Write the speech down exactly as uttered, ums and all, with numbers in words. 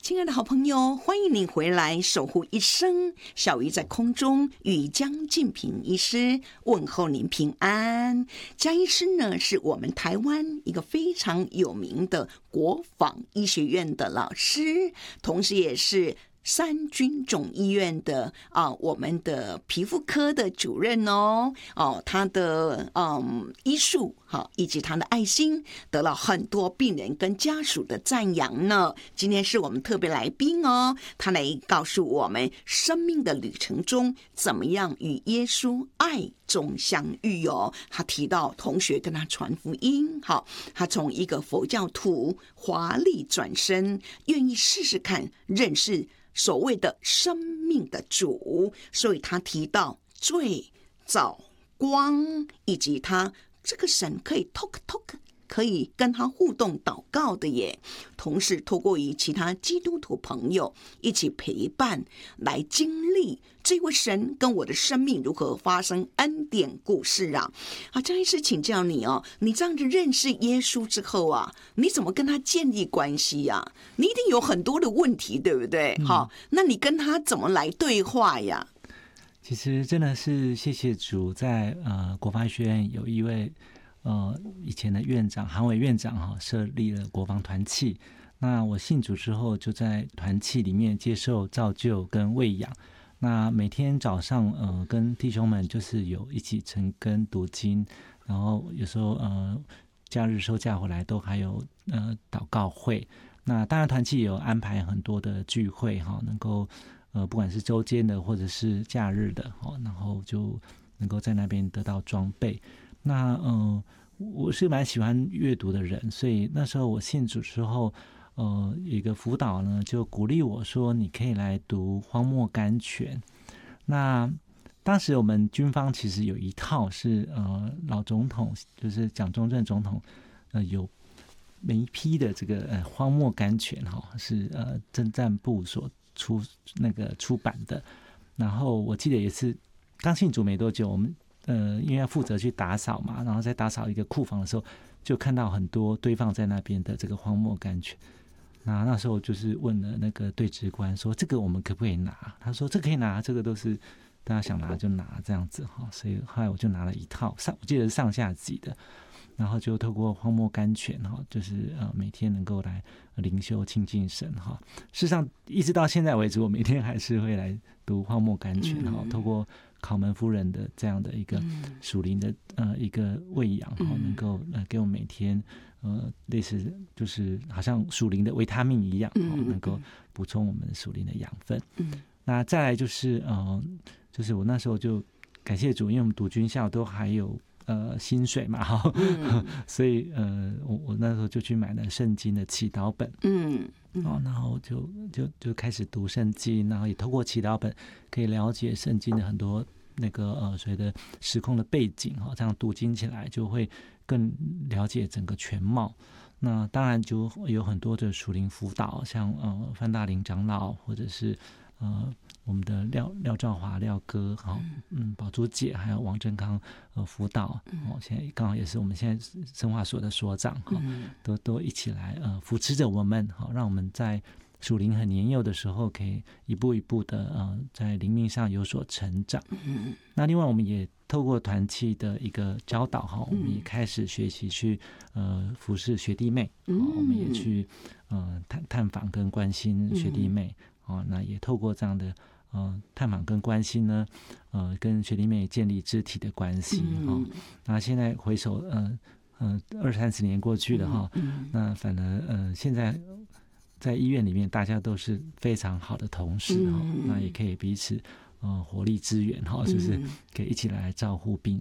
亲爱的好朋友，欢迎你回来守护一生。小鱼在空中与江静平医师问候您平安。江医师呢，是我们台湾一个非常有名的国防医学院的老师，同时也是三军总医院的啊，我们的皮肤科的主任哦，哦，他的嗯医术好，以及他的爱心，得了很多病人跟家属的赞扬呢。今天是我们特别来宾哦，他来告诉我们生命的旅程中怎么样与耶稣爱中相遇哦。他提到同学跟他传福音，好，他从一个佛教徒华丽转身，愿意试试看认识所谓的生命的主，所以他提到罪、早、光，以及他这个神可以 talk talk， 可以跟他互动祷告的耶。同时透过与其他基督徒朋友一起陪伴，来经历这位神跟我的生命如何发生恩典故事啊！啊，张医师请教你哦，你这样子认识耶稣之后啊，你怎么跟他建立关系呀、啊？你一定有很多的问题，对不对？好、嗯，那你跟他怎么来对话呀？ 其实真的是谢谢主在，呃国防医学院有一位呃以前的院长韩伟院长哈、设立了国防团契。那我信主之后，就在团契里面接受造就跟喂养。那每天早上呃跟弟兄们就是有一起晨更读经，然后有时候呃假日收假回来都还有呃祷告会。那当然团契也有安排很多的聚会哈，能够呃不管是周间的或者是假日的哈，然后就能够在那边得到装备。那呃我是蛮喜欢阅读的人，所以那时候我信主之后，呃，有一个辅导呢，就鼓励我说，你可以来读《荒漠甘泉》。那当时我们军方其实有一套是呃老总统，就是蒋中正总统，呃有每一批的这个呃《荒漠甘泉》哈，是呃政战部所出那个出版的。然后我记得也是刚信主没多久，我们呃因为要负责去打扫嘛，然后在打扫一个库房的时候，就看到很多堆放在那边的这个《荒漠甘泉》。那那时候就是问了那个对职官说，这个我们可不可以拿？他说这可以拿，这个都是大家想拿就拿这样子哈。所以后来我就拿了一套上，我记得是上下集的，然后就透过荒漠甘泉哈，就是呃每天能够来灵修亲近神哈。事实上一直到现在为止，我每天还是会来读荒漠甘泉哈，透过考门夫人的这样的一个属灵的呃一个喂养哈，能够呃给我每天。呃，类似就是好像属灵的维他命一样，哦、能够补充我们属灵的养分。嗯，那再来就是呃，就是我那时候就感谢主，因为我们读军校都还有呃薪水嘛，哈、嗯，所以呃，我我那时候就去买了圣经的祈祷本，嗯，哦，然后就就就开始读圣经，然后也透过祈祷本可以了解圣经的很多那个呃所谓的时空的背景哈，这样读经起来就会更了解整个全貌。那当然就有很多的属灵辅导，像呃范大林长老，或者是呃我们的廖廖兆华廖哥，好，嗯，宝珠姐，还有王振康呃辅导，哦，现在刚好也是我们现在生化所的所长，哈、哦，都都一起来呃扶持着我们，好，让我们在属灵很年幼的时候，可以一步一步的呃在灵命上有所成长。那另外我们也透过团契的一个教导哈，我们也开始学习去呃服侍学弟妹，哦、我们也去呃探探访跟关心学弟妹，哦，那也透过这样的呃探访跟关心呢，呃跟学弟妹建立肢体的关系哈、哦。那现在回首呃呃二三十年过去了哈、哦，那反而呃现在在医院里面大家都是非常好的同事哈、哦，那也可以彼此。呃，活力支援哈，就是可以一起来照顾病